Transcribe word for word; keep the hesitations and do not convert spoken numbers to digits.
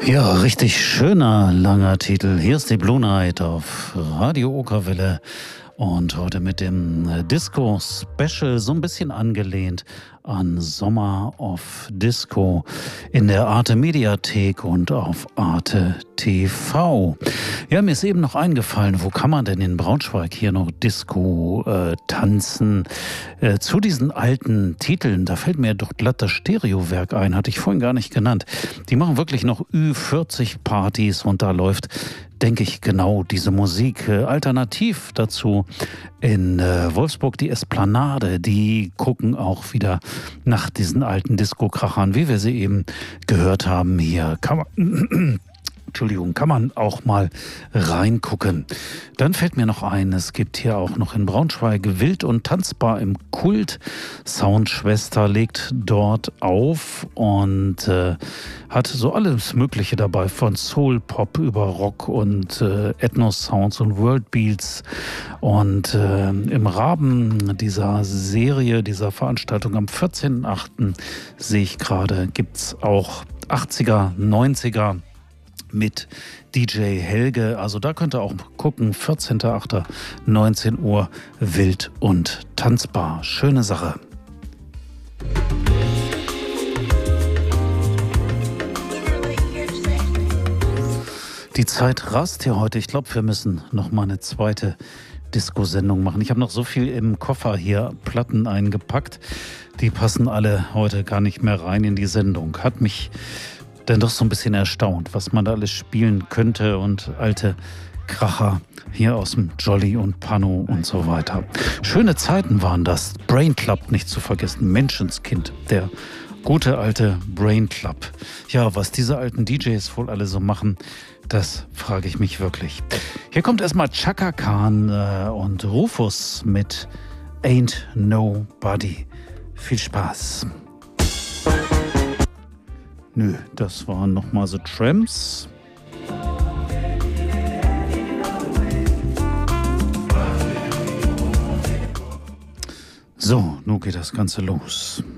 Ja, richtig schöner, langer Titel. Hier ist die Blue Night auf Radio Okerwelle und heute mit dem Disco-Special, so ein bisschen angelehnt an Summer of Disco in der Arte Mediathek und auf Arte T V. Ja, mir ist eben noch eingefallen, wo kann man denn in Braunschweig hier noch Disco äh, tanzen? Äh, zu diesen alten Titeln, da fällt mir doch glatt das Stereowerk ein, hatte ich vorhin gar nicht genannt. Die machen wirklich noch Ü vierzig Partys und da läuft, denke ich, genau diese Musik. Äh, alternativ dazu in äh, Wolfsburg die Esplanade, die gucken auch wieder nach diesen alten Disco-Krachern, wie wir sie eben gehört haben. Hier kann man Entschuldigung, kann man auch mal reingucken. Dann fällt mir noch ein, es gibt hier auch noch in Braunschweig Wild und Tanzbar im Kult. Soundschwester legt dort auf und äh, hat so alles Mögliche dabei, von Soul Pop über Rock und äh, Ethno-Sounds und Worldbeats. Und äh, im Rahmen dieser Serie, dieser Veranstaltung am vierzehnten achten sehe ich gerade, gibt es auch achtziger, neunziger mit D J Helge. Also da könnt ihr auch gucken, vierzehnten achten neunzehn Uhr, Wild und Tanzbar. Schöne Sache. Die Zeit rast hier heute. Ich glaube, wir müssen noch mal eine zweite Disco-Sendung machen. Ich habe noch so viel im Koffer hier, Platten eingepackt. Die passen alle heute gar nicht mehr rein in die Sendung. Hat mich dann doch so ein bisschen erstaunt, was man da alles spielen könnte und alte Kracher hier aus dem Jolly und Pano und so weiter. Schöne Zeiten waren das. Brain Club nicht zu vergessen. Menschenskind, der gute alte Brain Club. Ja, was diese alten D Js wohl alle so machen, das frage ich mich wirklich. Hier kommt erstmal Chaka Khan äh, und Rufus mit Ain't Nobody. Viel Spaß. Nö, das waren nochmal so Tramps. So, nun geht das Ganze los.